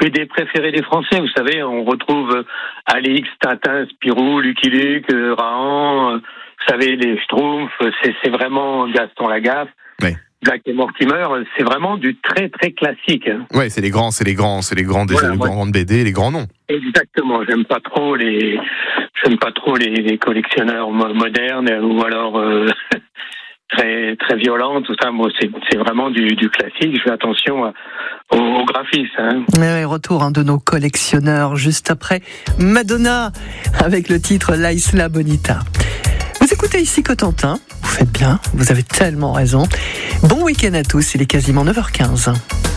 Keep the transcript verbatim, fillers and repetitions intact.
B D préférés des Français. Vous savez, on retrouve Alix, Tintin, Spirou, Lucky Luke, Rahan, vous savez, les Schtroumpfs, c'est, c'est vraiment Gaston Lagaffe. Oui. Black et Mortimer, c'est vraiment du très très classique. Ouais, c'est les grands, c'est les grands, c'est les grands, des, Voilà, les ouais. grandes B D, les grands noms. Exactement. J'aime pas trop les, j'aime pas trop les, les collectionneurs mo- modernes ou alors euh, très très violents. Tout ça, moi, c'est c'est vraiment du, du classique. Je fais attention à, au, au graphisme. Hein. Ouais, retour hein, de nos collectionneurs juste après Madonna avec le titre La Isla Bonita. Vous écoutez ici Cotentin, vous faites bien, vous avez tellement raison. Bon week-end à tous, il est quasiment neuf heures quinze.